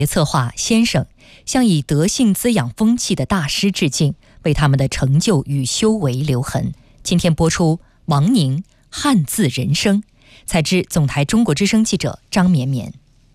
策划先生向以德性滋养风气的大师致敬，为他们的成就与修为留痕。今天播出王宁汉字人生，采自总台中国之声记者张绵绵。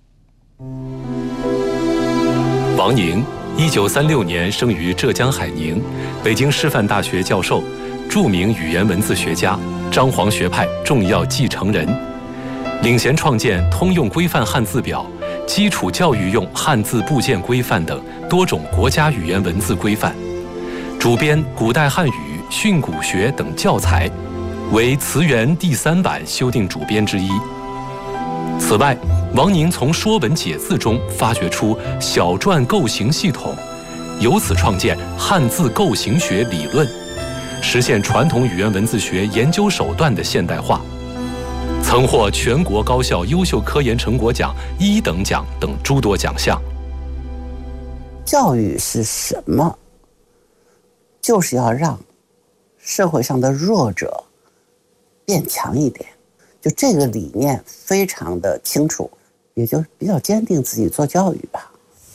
王宁1936年生于浙江海宁，北京师范大学教授，著名语言文字学家，张黄学派重要继承人，领衔创建通用规范汉字表、基础教育用汉字部件规范等多种国家语言文字规范，主编古代汉语、训诂学等教材，为词源第3版修订主编之一。此外，王宁从《说文解字》中发掘出小篆构形系统，由此创建汉字构形学理论，实现传统语言文字学研究手段的现代化，曾获全国高校优秀科研成果奖1等奖等诸多奖项。 教育是什么？就是要让社会上的弱者变强一点，就这个理念非常的清楚，也就比较坚定自己做教育吧。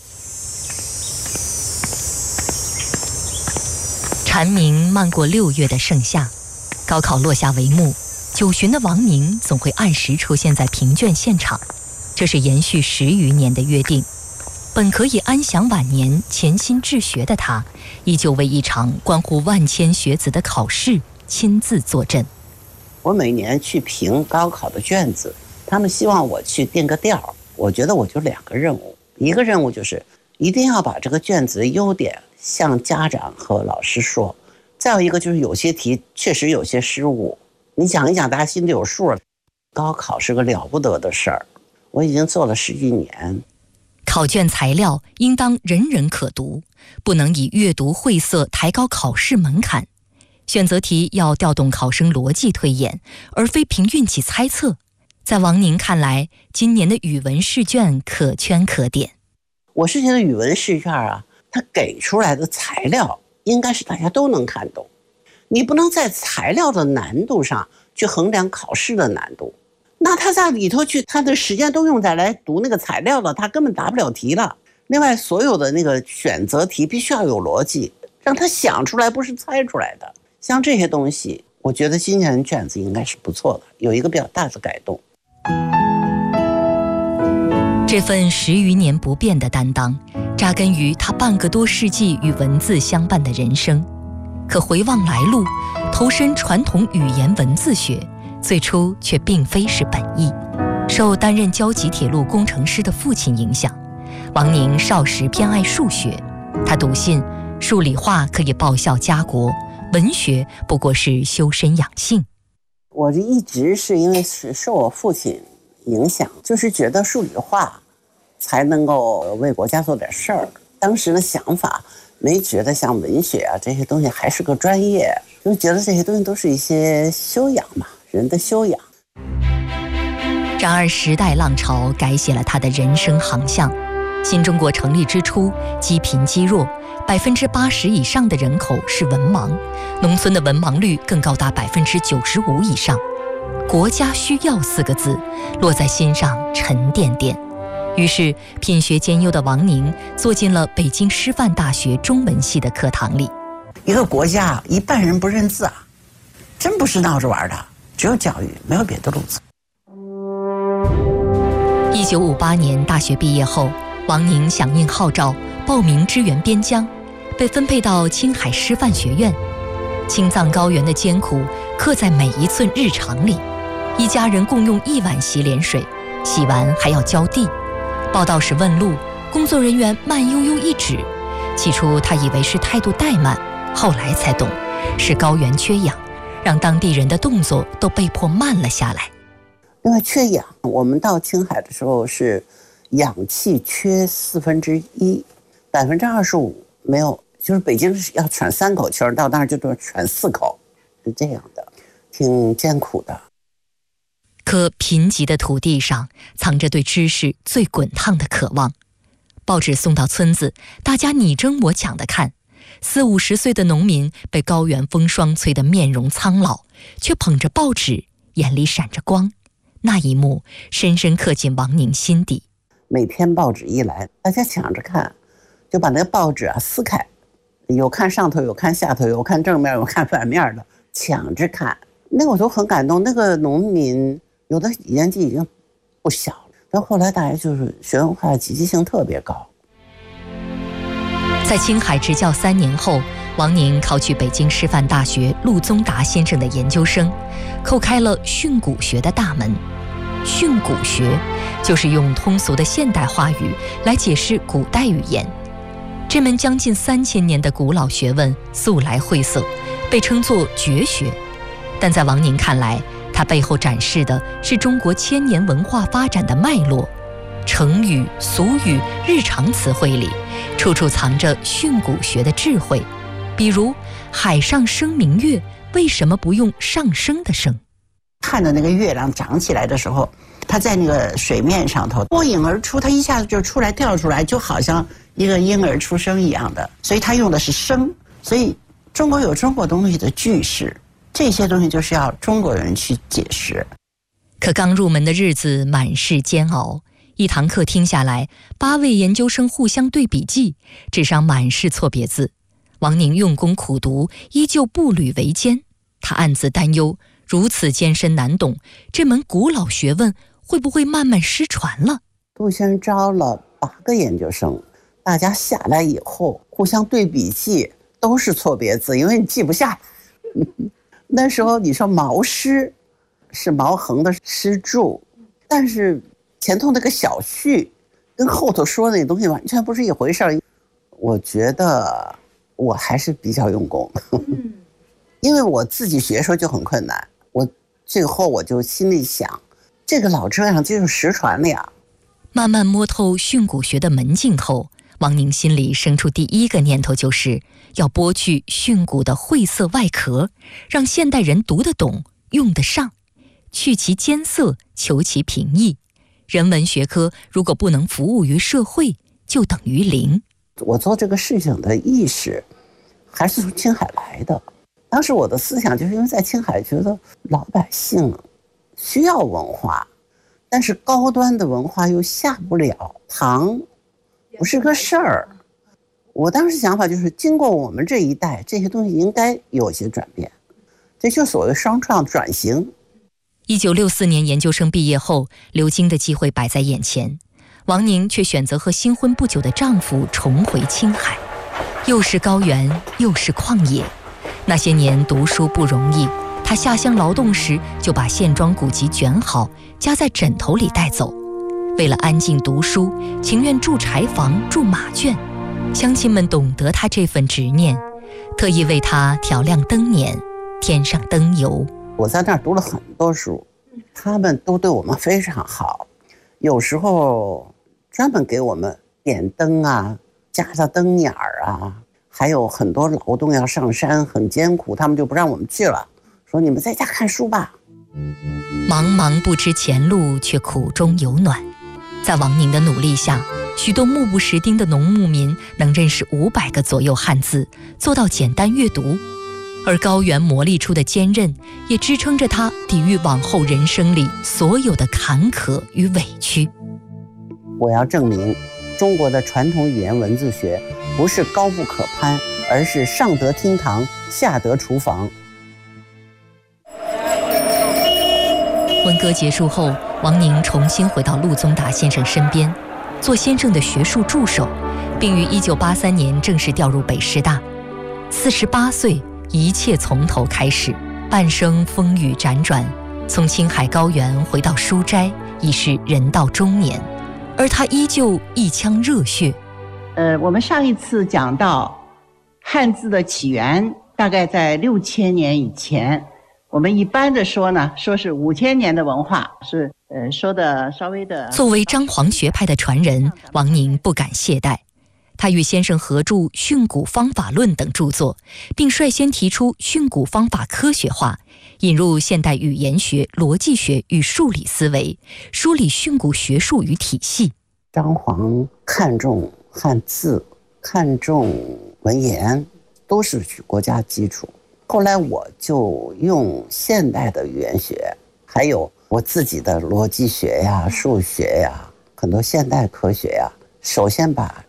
蝉鸣漫过6月的盛夏，高考落下帷幕，9旬的王宁总会按时出现在评卷现场，这是延续10余年的约定。本可以安享晚年、潜心治学的他，依旧为一场关乎万千学子的考试亲自坐镇。 我每年去评高考的卷子，他们希望我去定个调，我觉得我就2个任务，一个任务就是一定要把这个卷子的优点向家长和老师说，再有一个就是有些题确实有些失误，你讲一讲大家心里有数了。高考是个了不得的事儿，我已经做了10几年。 考卷材料应当人人可读，不能以阅读晦涩抬高考试门槛。选择题要调动考生逻辑推演，而非凭运气猜测。在王宁看来，今年的语文试卷可圈可点。 我是觉得语文试卷啊，它给出来的材料应该是大家都能看懂，你不能在材料的难度上去衡量考试的难度。那他在里头去，他的时间都用在来读那个材料了，他根本答不了题了。另外，所有的那个选择题必须要有逻辑，让他想出来，不是猜出来的。像这些东西，我觉得今年的卷子应该是不错的，有一个比较大的改动。 这份10余年不变的担当，扎根于他半个多世纪与文字相伴的人生。可回望来路，投身传统语言文字学，最初却并非是本意。受担任交集铁路工程师的父亲影响，王宁少时偏爱数学，他笃信数理化可以报效家国，文学不过是修身养性。 我一直是因为是受我父亲影响，就是觉得数理化才能够为国家做点事儿。当时的想法没觉得像文学啊这些东西还是个专业，就觉得这些东西都是一些修养嘛，人的修养。 然而时代浪潮改写了他的人生航向。新中国成立之初，积贫积弱，80%以上的人口是文盲，农村的文盲率更高达95%以上。国家需要4个字落在心上沉甸甸。于是品学兼优的王宁坐进了北京师范大学中文系的课堂里。 一个国家一半人不认字啊，真不是闹着玩的，只有教育，没有别的路子。 1958年大学毕业后，王宁响应号召报名支援边疆，被分配到青海师范学院。青藏高原的艰苦刻在每一寸日常里，一家人共用1碗洗脸水，洗完还要浇地。报到时问路，工作人员慢悠悠一指，起初他以为是态度怠慢，后来才懂是高原缺氧，让当地人的动作都被迫慢了下来。 因为缺氧，我们到青海的时候是氧气缺1/4，25%没有，就是北京是要喘3口气儿，到那儿就都喘4口，是这样的，挺艰苦的。 可贫瘠的土地上藏着对知识最滚烫的渴望。报纸送到村子，大家你争我抢的看，40、50岁的农民被高原风霜催得面容苍老，却捧着报纸，眼里闪着光。那一幕深深刻进王宁心底。 每天报纸一来，大家抢着看，就把那个报纸撕开，有看上头，有看下头，有看正面，有看反面的，抢着看。那我都很感动。那个农民有的年纪已经不小了，但后来大家就是学文化积极性特别高。 在青海执教3年后，王宁考取北京师范大学陆宗达先生的研究生，叩开了训诂学的大门。训诂学就是用通俗的现代话语来解释古代语言。这门将近3000年的古老学问素来晦涩，被称作绝学。但在王宁看来，它背后展示的是中国千年文化发展的脉络。成语、俗语、日常词汇里，处处藏着训诂学的智慧。比如海上生明月，为什么不用上升的升？ 看到那个月亮长起来的时候，它在那个水面上头脱颖而出，它一下子就出来跳出来，就好像一个婴儿出生一样的，所以它用的是升。所以中国有中国东西的句式，这些东西就是要中国人去解释。 可刚入门的日子满是煎熬，一堂课听下来，8位研究生互相对笔记，纸上满是错别字。王宁用功苦读，依旧步履维艰。他暗自担忧，如此艰深难懂，这门古老学问会不会慢慢失传了？ 杜先生招了8个研究生，大家下来以后互相对笔记，都是错别字，因为你记不下来。那时候你说毛诗是毛横的诗注，但是前头那个小序跟后头说的那东西完全不是一回事儿。我觉得我还是比较用功，因为我自己学的时候就很困难，我最后我就心里想，这个老这样就是实传了呀。 慢慢摸透训诂学的门径后，王宁心里生出第一个念头，就是要剥去训诂的晦涩外壳，让现代人读得懂、用得上，去其艰涩，求其平易。人文学科如果不能服务于社会，就等于零。 我做这个事情的意识还是从青海来的。当时我的思想就是因为在青海觉得老百姓需要文化，但是高端的文化又下不了堂，不是个事儿。我当时想法就是经过我们这一代，这些东西应该有些转变，这就所谓双创转型。 1964年研究生毕业后，留京的机会摆在眼前，王宁却选择和新婚不久的丈夫重回青海。又是高原，又是旷野。那些年读书不容易，她下乡劳动时就把线装古籍卷好，夹在枕头里带走。为了安静读书，情愿住柴房、住马圈。乡亲们懂得她这份执念，特意为她调亮灯辇，添上灯油。 我在那儿读了很多书，他们都对我们非常好，有时候专门给我们点灯啊，加上灯眼儿啊，还有很多劳动要上山，很艰苦，他们就不让我们去了，说你们在家看书吧。 茫茫不知前路，却苦中有暖。在王宁的努力下，许多目不识丁的农牧民能认识500个左右汉字，做到简单阅读。而高原磨砺出的坚韧，也支撑着他抵御往后人生里所有的坎坷与委屈。 我要证明，中国的传统语言文字学不是高不可攀，而是上得厅堂，下得厨房。 文革结束后，王宁重新回到陆宗达先生身边，做先生的学术助手，并于1983年正式调入北师大。48岁，一切从头开始，半生风雨辗转，从青海高原回到书斋，已是人到中年，而他依旧一腔热血。 我们上一次讲到汉字的起源，大概在6000年以前。我们一般的说呢，说是5000年的文化，是说的稍微的。 作为张黄学派的传人，王宁不敢懈怠。他与先生合著《训诂方法论》等著作，并率先提出训诂方法科学化，引入现代语言学、逻辑学与数理思维，梳理训诂学术与体系。 张黄看重汉字，看重文言，都是国家基础。后来我就用现代的语言学，还有我自己的逻辑学呀、数学呀， 很多现代科学呀，首先把